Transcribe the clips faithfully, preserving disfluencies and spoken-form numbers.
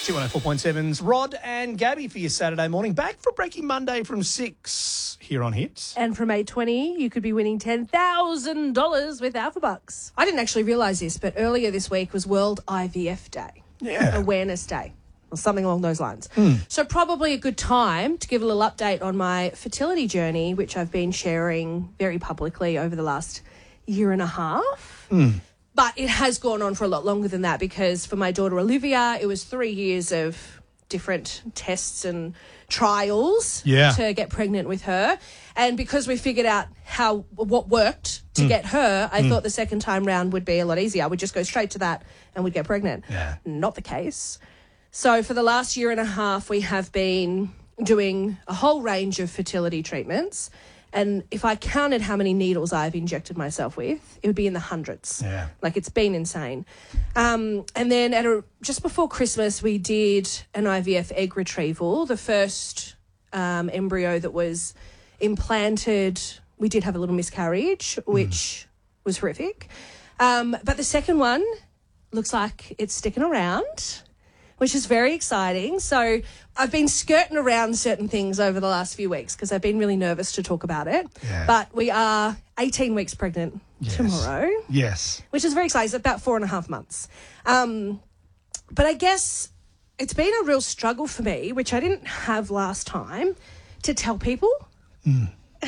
two one oh four point seven's Rod and Gabby for your Saturday morning. Back for Breaking Monday from six here on Hits. And from eight twenty, you could be winning ten thousand dollars with Alpha Bucks. I didn't actually realise this, but earlier this week was World I V F Day. Yeah. Awareness Day. Or something along those lines. Mm. So probably a good time to give a little update on my fertility journey, which I've been sharing very publicly over the last year and a half. Mm. But it has gone on for a lot longer than that, because for my daughter Olivia, it was three years of different tests and trials yeah. to get pregnant with her. And because we figured out how what worked to mm. get her, I mm. thought the second time round would be a lot easier. I would just go straight to that and we'd get pregnant. Yeah. Not the case. So for the last year and a half, we have been doing a whole range of fertility treatments. And if I counted how many needles I've injected myself with, it would be in the hundreds. Yeah. Like, it's been insane. Um, and then at a, just before Christmas, we did an I V F egg retrieval. The first um, embryo that was implanted, we did have a little miscarriage, which mm. was horrific. Um, but the second one looks like it's sticking around, which is very exciting. So I've been skirting around certain things over the last few weeks because I've been really nervous to talk about it. Yeah. But we are eighteen weeks pregnant yes. tomorrow. Yes. Which is very exciting. It's about four and a half months. Um, but I guess it's been a real struggle for me, which I didn't have last time, to tell people. Mm.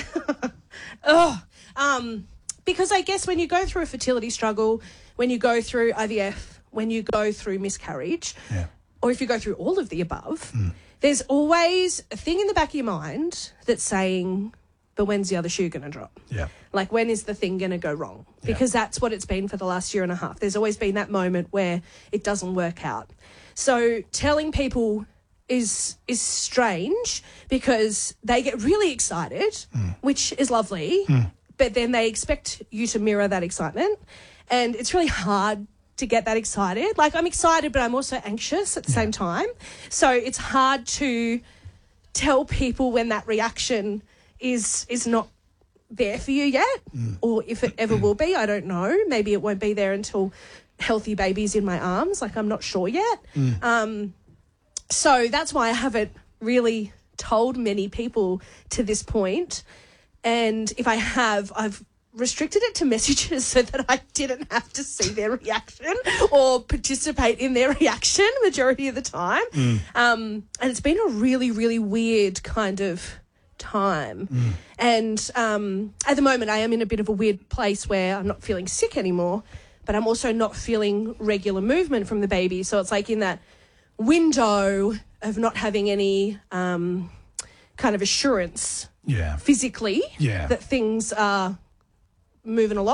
oh, um, because I guess when you go through a fertility struggle, when you go through I V F, when you go through miscarriage, yeah. or if you go through all of the above, mm. there's always a thing in the back of your mind that's saying, but when's the other shoe going to drop? Yeah. Like, when is the thing going to go wrong? Yeah. Because that's what it's been for the last year and a half. There's always been that moment where it doesn't work out. So telling people is is strange because they get really excited, mm. which is lovely, mm. but then they expect you to mirror that excitement. And it's really hard to get that excited. Like, I'm excited, but I'm also anxious at the yeah. same time. So it's hard to tell people when that reaction is is not there for you yet, mm. or if it ever will be, I don't know. Maybe it won't be there until healthy baby's in my arms. Like, I'm not sure yet. Mm. Um, so that's why I haven't really told many people to this point. And if I have, I've restricted it to messages so that I didn't have to see their reaction or participate in their reaction majority of the time. Mm. Um, and it's been a really, really weird kind of time. Mm. And um, at the moment, I am in a bit of a weird place where I'm not feeling sick anymore, but I'm also not feeling regular movement from the baby. So it's like in that window of not having any um, kind of assurance yeah. physically yeah. that things are moving along.